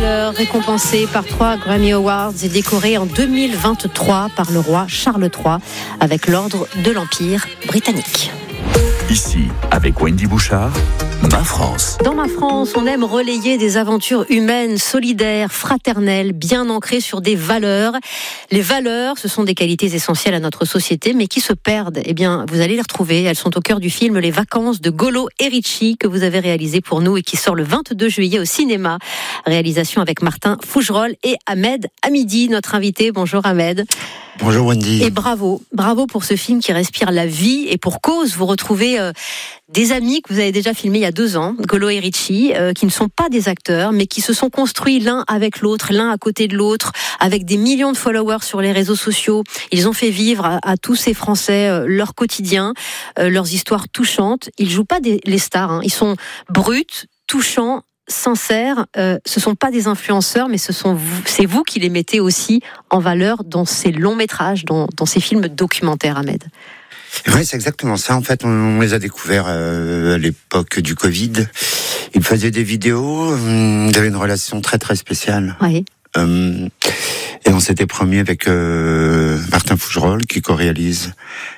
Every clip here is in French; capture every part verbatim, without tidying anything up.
acteur récompensé par trois Grammy Awards et décoré en deux mille vingt-trois par le roi Charles trois avec l'ordre de l'Empire britannique. Ici, avec Wendy Bouchard, Ma France. Dans Ma France, on aime relayer des aventures humaines, solidaires, fraternelles, bien ancrées sur des valeurs. Les valeurs, ce sont des qualités essentielles à notre société, mais qui se perdent. Eh bien, vous allez les retrouver. Elles sont au cœur du film Les Vacances de Golo et Ricci, que vous avez réalisé pour nous et qui sort le vingt-deux juillet au cinéma. Réalisation avec Martin Fougerolles et Ahmed Hamidi, notre invité. Bonjour Ahmed. Bonjour Wendy. Et bravo, bravo pour ce film qui respire la vie et pour cause, vous retrouvez euh, des amis que vous avez déjà filmés il y a deux ans, Golo et Ricci, euh, qui ne sont pas des acteurs, mais qui se sont construits l'un avec l'autre, l'un à côté de l'autre, avec des millions de followers sur les réseaux sociaux. Ils ont fait vivre à, à tous ces Français euh, leur quotidien, euh, leurs histoires touchantes. Ils jouent pas des, les stars, hein. Ils sont bruts, touchants, sincères, euh, ce sont pas des influenceurs, mais ce sont vous, c'est vous qui les mettez aussi en valeur dans ces longs métrages, dans, dans ces films documentaires, Ahmed. Oui, c'est exactement ça. En fait, on, on les a découverts euh, à l'époque du Covid. Ils faisaient des vidéos, ils avaient une relation très très spéciale. Oui. Euh, et on s'était promis avec euh, Martin Fougerolles, qui co-réalise,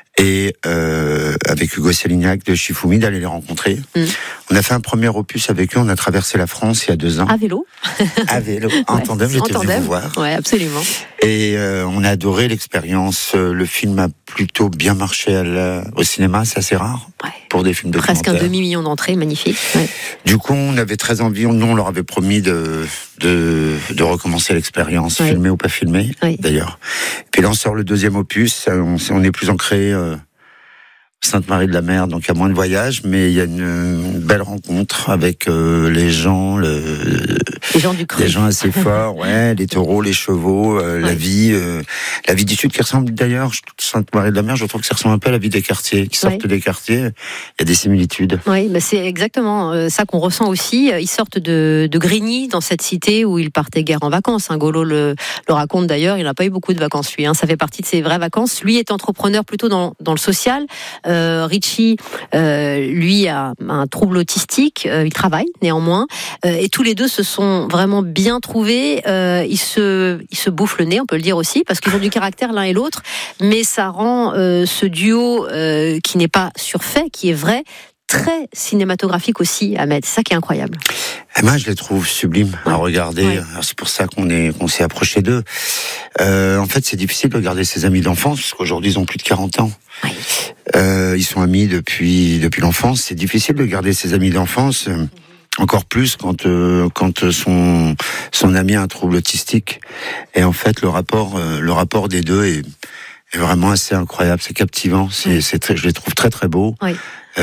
et euh, avec Hugo Salignac de Shifumi, d'aller les rencontrer. Mm. On a fait un premier opus avec eux, on a traversé la France il y a deux ans. À vélo. À vélo, en ouais, tandem, j'étais venu vous voir. Ouais, absolument. Et euh, on a adoré l'expérience. Le film a plutôt bien marché à la, au cinéma, c'est assez rare ouais. pour des films documentaires. Presque un demi-million d'entrées, magnifique. Ouais. Du coup, on avait très envie, nous on leur avait promis de, de, de recommencer l'expérience, ouais. filmé ou pas filmé, ouais. d'ailleurs. Puis là, on sort le deuxième opus, on, on est plus ancré... Euh, Sainte-Marie-de-la-Mer, donc il y a moins de voyages, mais il y a une, une belle rencontre avec euh, les gens, le, les gens du cru, les gens assez forts, ouais, les taureaux, les chevaux, euh, ouais. la vie, euh, la vie du Sud qui ressemble d'ailleurs, Sainte-Marie-de-la-Mer, je trouve que ça ressemble un peu à la vie des quartiers, qui sortent ouais. des quartiers, il y a des similitudes. Oui, bah c'est exactement ça qu'on ressent aussi. Ils sortent de, de Grigny, dans cette cité où ils partaient guère en vacances. Hein. Golo le, le raconte d'ailleurs, il n'a pas eu beaucoup de vacances lui. Hein. Ça fait partie de ses vraies vacances. Lui est entrepreneur plutôt dans, dans le social. Euh, Ricci, euh, lui, a un trouble autistique. Euh, il travaille néanmoins, euh, et tous les deux se sont vraiment bien trouvés. Euh, ils se, ils se bouffent le nez, on peut le dire aussi, parce qu'ils ont du caractère l'un et l'autre. Mais ça rend euh, ce duo euh, qui n'est pas surfait, qui est vrai, très cinématographique aussi, Ahmed. C'est ça qui est incroyable. Et moi, je les trouve sublimes ouais. à regarder. Ouais. Alors, c'est pour ça qu'on est, qu'on s'est approché d'eux. Euh, en fait, c'est difficile de garder ses amis d'enfance, parce qu'aujourd'hui, ils ont plus de quarante ans. Ouais. Euh, ils sont amis depuis, depuis l'enfance. C'est difficile de garder ses amis d'enfance. Euh, encore plus quand, euh, quand son, son ami a un trouble autistique. Et en fait, le rapport, euh, le rapport des deux est, est vraiment assez incroyable. C'est captivant. C'est, ouais. c'est très, je les trouve très, très beaux. Ouais.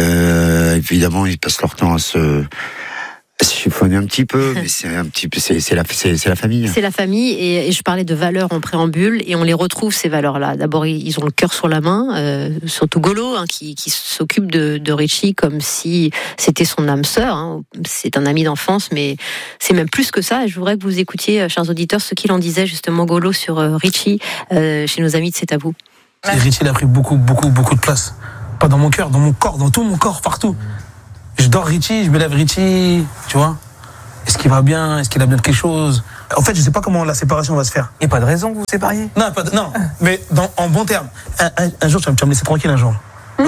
Euh, évidemment, ils passent leur temps à se, à se chiffonner un petit peu, mais c'est un petit peu, c'est, c'est la, c'est, c'est la famille. C'est la famille, et, et je parlais de valeurs en préambule, et on les retrouve ces valeurs-là. D'abord, ils ont le cœur sur la main, euh, surtout Golo, hein, qui, qui s'occupe de, de Ricci comme si c'était son âme sœur. Hein. C'est un ami d'enfance, mais c'est même plus que ça. Et je voudrais que vous écoutiez, chers auditeurs, ce qu'il en disait justement Golo sur euh, Ricci euh, chez nos amis de C'est à vous. Et Ricci, il a pris beaucoup, beaucoup, beaucoup de place. Pas dans mon cœur, dans mon corps, dans tout mon corps, partout. Je dors Ricci, je me lève Ricci, tu vois. Est-ce qu'il va bien? Est-ce qu'il a bien quelque chose? En fait, je sais pas comment la séparation va se faire. Il n'y a pas de raison que vous vous sépariez? Non, pas de, non, mais dans, en bon terme. Un, un, un jour, tu vas, tu vas me laisser tranquille un jour. Je,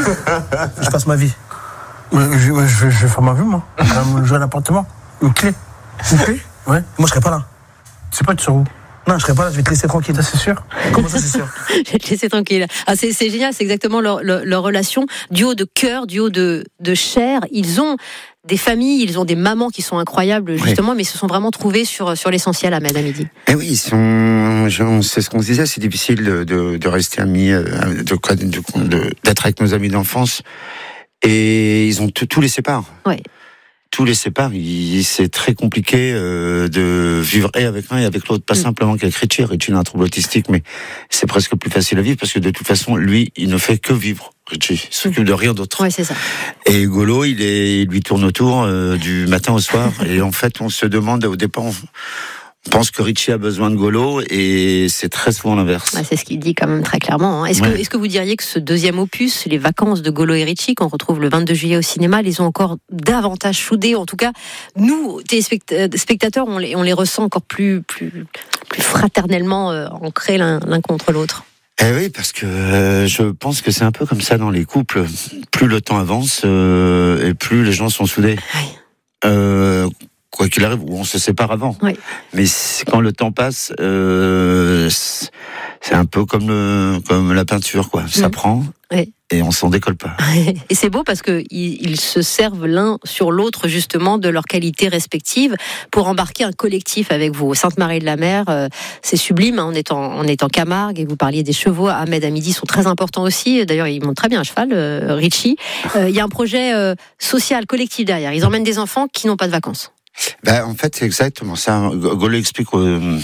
je passe ma vie. Je, je, je, je vais faire ma vie, moi. Je vais jouer à l'appartement. Une clé. Une clé? Ouais. Moi, je serai pas là. Tu sais pas, tu seras où? Non, je serai pas là, je vais te laisser tranquille. Ça, c'est sûr? Comment ça, c'est sûr? Je vais te laisser tranquille. Ah, c'est, c'est génial, c'est exactement leur, leur, leur relation. Duo de cœur, duo de, de chair. Ils ont des familles, ils ont des mamans qui sont incroyables, justement, oui. mais ils se sont vraiment trouvés sur, sur l'essentiel, Ahmed Hamidi. Eh oui, ils sont, c'est ce qu'on se disait, c'est difficile de, de, de rester amis, de, de, de, d'être avec nos amis d'enfance. Et ils ont tout, tout les séparent. Ouais. Tous les séparent, c'est très compliqué euh, de vivre et avec l'un et avec l'autre, pas mm. simplement qu'avec Ricci. Ricci a un trouble autistique, mais c'est presque plus facile à vivre parce que de toute façon, lui, il ne fait que vivre. Ricci, il s'occupe de rien d'autre. Ouais, c'est ça. Et Golo, il, est, il lui tourne autour euh, du matin au soir, et en fait, on se demande au départ, on, pense que Richie a besoin de Golo et c'est très souvent l'inverse. Ouais, c'est ce qu'il dit quand même très clairement. Hein. Est-ce, ouais. que, est-ce que vous diriez que ce deuxième opus, les vacances de Golo et Richie, qu'on retrouve le vingt-deux juillet au cinéma, les ont encore davantage soudés? En tout cas, nous, téléspectateurs, on les, on les ressent encore plus, plus, plus fraternellement euh, ancrés l'un, l'un contre l'autre. Eh oui, parce que euh, je pense que c'est un peu comme ça dans les couples. Plus le temps avance euh, et plus les gens sont soudés. Oui. Euh, quoi qu'il arrive, on se sépare avant. Oui. Mais quand le temps passe, euh, c'est un peu comme le, comme la peinture, quoi. Ça mmh. prend. Oui. Et on s'en décolle pas. Et c'est beau parce que ils, ils se servent l'un sur l'autre justement de leurs qualités respectives pour embarquer un collectif avec vous. Sainte-Marie-de-la-Mer, euh, c'est sublime. Hein, on est en on est en Camargue et vous parliez des chevaux. Ahmed Hamidi sont très importants aussi. D'ailleurs, ils montent très bien à cheval. Euh, Richie, il euh, y a un projet euh, social collectif derrière. Ils emmènent des enfants qui n'ont pas de vacances. Ben en fait, c'est exactement ça. Golo explique. Euh...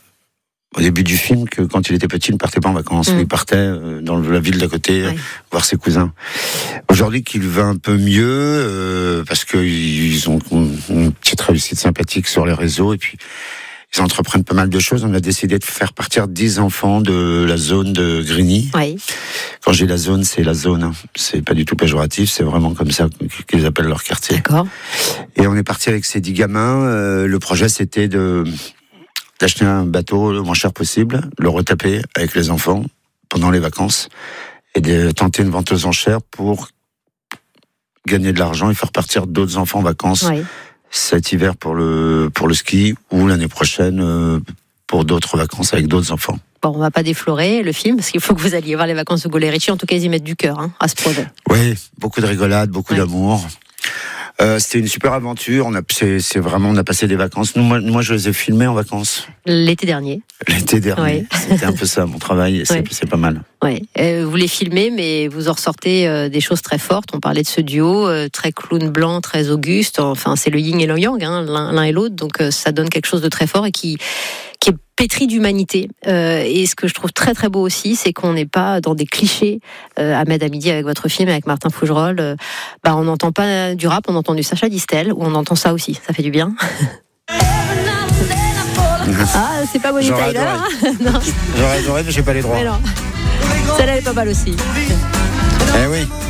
Au début du film, que quand il était petit, il ne partait pas en vacances. Mmh. Il partait dans la ville d'à côté, ouais. voir ses cousins. Aujourd'hui, qu'il va un peu mieux, euh, parce qu'ils ont une petite réussite sympathique sur les réseaux, et puis ils entreprennent pas mal de choses. On a décidé de faire partir dix enfants de la zone de Grigny. Ouais. Quand j'ai la zone, c'est la zone. Hein. C'est pas du tout péjoratif, c'est vraiment comme ça qu'ils appellent leur quartier. D'accord. Et on est parti avec ces dix gamins. Euh, le projet, c'était de... d'acheter un bateau le moins cher possible, le retaper avec les enfants pendant les vacances et de tenter une vente aux enchères pour gagner de l'argent et faire partir d'autres enfants en vacances oui. cet hiver pour le pour le ski ou l'année prochaine pour d'autres vacances avec d'autres enfants. Bon, on va pas déflorer le film parce qu'il faut que vous alliez voir les vacances de Golo et Richie. En tout cas, ils y mettent du cœur hein, à ce projet. Oui, beaucoup de rigolade, beaucoup oui. d'amour. Euh, c'était une super aventure. On a, c'est, c'est vraiment, on a passé des vacances. Nous, moi, moi, je les ai filmés en vacances. L'été dernier. L'été dernier. Oui. C'était un peu ça, mon travail. Et c'est, oui. c'est pas mal. Oui. Euh, vous les filmez, mais vous en ressortez euh, des choses très fortes. On parlait de ce duo, euh, très clown blanc, très auguste. Enfin, c'est le yin et le yang, hein, l'un, l'un et l'autre. Donc, euh, ça donne quelque chose de très fort et qui, qui est pétri d'humanité. Euh, et ce que je trouve très très beau aussi, c'est qu'on n'est pas dans des clichés. Euh, Ahmed Hamidi avec votre film, avec Martin Fougerolles, euh, bah on n'entend pas du rap, on entend du Sacha Distel, ou on entend ça aussi. Ça fait du bien. Ah, c'est pas Bonnie Tyler. Non. J'aurais adoré, mais j'ai pas les droits. Mais non. Celle-là est pas mal aussi. Eh oui.